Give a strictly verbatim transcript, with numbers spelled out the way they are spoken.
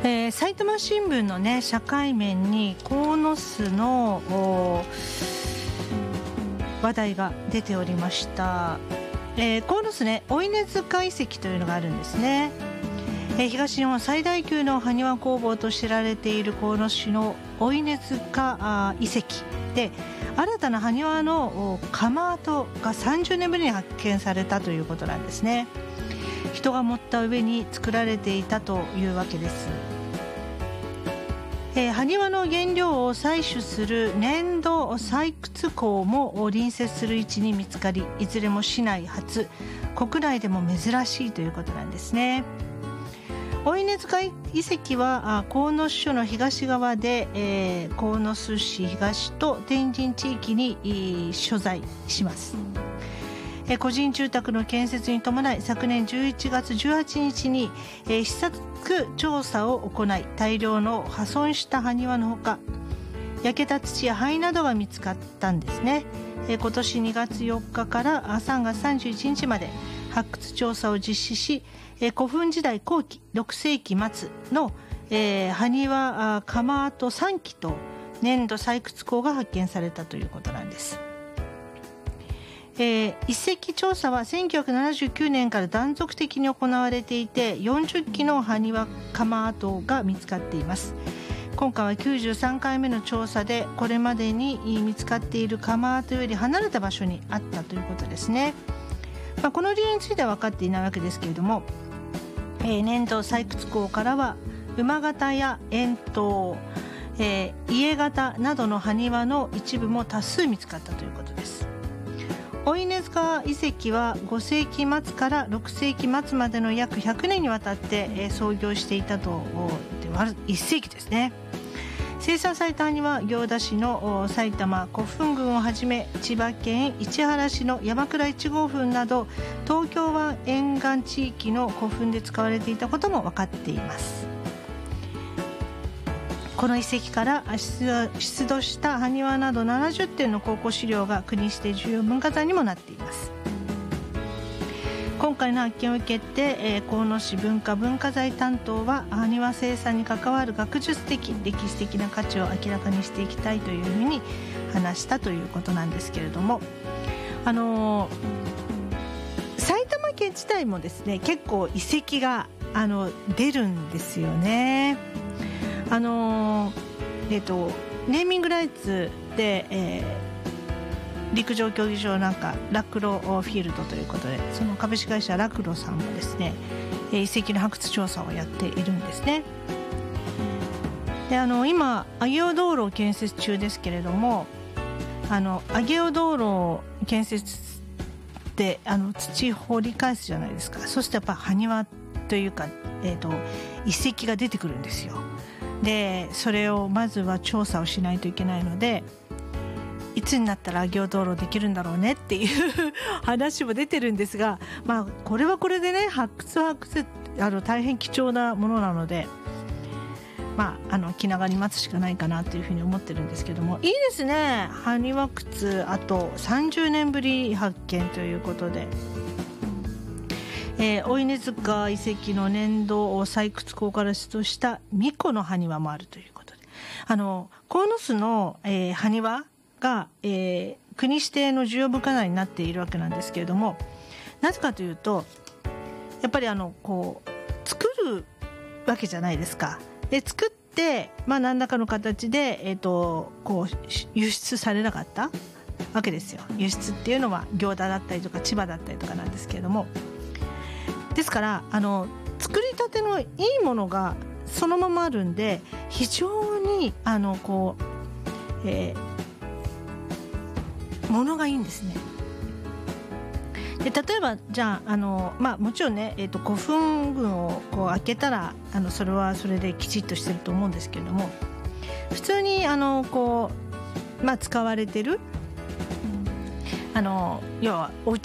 えー、埼玉新聞のね社会面に鴻巣の話題が出ておりました。えー、鴻巣ねお稲塚遺跡というのがあるんですね。えー、東日本最大級の埴輪工房と知られている鴻巣市のお稲塚遺跡で、新たな埴輪の窯跡がさんじゅうねんぶりに発見されたということなんですね。人が持った上に作られていたというわけです。えー、埴輪の原料を採取する粘土採掘坑も隣接する位置に見つかり、いずれも市内初、国内でも珍しいということなんですね。お稲塚遺跡は鴻巣署の東側で、えー、鴻巣市東と天神地域に、えー、所在します。えー、個人住宅の建設に伴い昨年じゅういちがつじゅうはちにちに、えー、視察調査を行い、大量の破損した埴輪のほか焼けた土や灰などが見つかったんですね。えー、今年にがつよっかからさんがつさんじゅういちにちまで発掘調査を実施し、えー、古墳時代後期ろくせいきまつの、えー、埴輪窯跡さんきと粘土採掘坑が発見されたということなんです。えー、遺跡調査はせんきゅうひゃくななじゅうきゅうねんから断続的に行われていて、よんじゅっきの埴輪窯跡が見つかっています。今回はきゅうじゅうさんかいめの調査で、これまでに見つかっている窯跡より離れた場所にあったということですね。まあ、この理由については分かっていないわけですけれども、えー、粘土採掘坑からは馬形や円筒、えー、家形などの埴輪の一部も多数見つかったということです。お稲塚遺跡はごせいきまつからろくせいきまつまでの約ひゃくねんにわたって、えー、創業していたといっせいきですね。生産された埴輪は行田市の埼玉古墳群をはじめ、千葉県市原市の山倉いち号墳など東京湾沿岸地域の古墳で使われていたことも分かっています。この遺跡から出土した埴輪などななじゅってんの考古資料が国指定重要文化財にもなっています。今回の発見を受けて、えー、鴻巣市文化文化財担当は埴輪生産に関わる学術的歴史的な価値を明らかにしていきたいというふうに話したということなんですけれども、あのー、埼玉県自体もですね結構遺跡があの出るんですよね。あのーえー、とネーミングライツで、えー陸上競技場なんかラクロフィールドということで、その株式会社ラクロさんもですね遺跡の発掘調査をやっているんですね。であの今上尾道路を建設中ですけれども、あの上尾道路を建設であの土掘り返すじゃないですか。そうするとやっぱ埴輪というか、えーと、遺跡が出てくるんですよ。でそれをまずは調査をしないといけないので、いつになったら上尾道路できるんだろうねっていう話も出てるんですが、まあこれはこれでね発掘は発掘あの大変貴重なものなので、まああの気長に待つしかないかなというふうに思ってるんですけども、いいですね。埴輪窟あとさんじゅうねんぶり発見ということで、えー、お稲塚遺跡の粘土採掘坑から出土した巫女の埴輪もあるということで、あの鴻巣の、えー、埴輪が、えー、国指定の重要文化財になっているわけなんですけれども、なぜかというとやっぱりあのこう作るわけじゃないですか。で作って、まあ、何らかの形で、えーと、こう輸出されなかったわけですよ。輸出っていうのは行田だったりとか千葉だったりとかなんですけれども、ですからあの作りたてのいいものがそのままあるんで、非常にあのこう、えーものがいいんですね。で例えばじゃあ、あの、まあ、もちろんね、えーと、古墳群をこう開けたらあのそれはそれできちっとしてると思うんですけれども、普通にあのこう、まあ、使われてるあの要はお家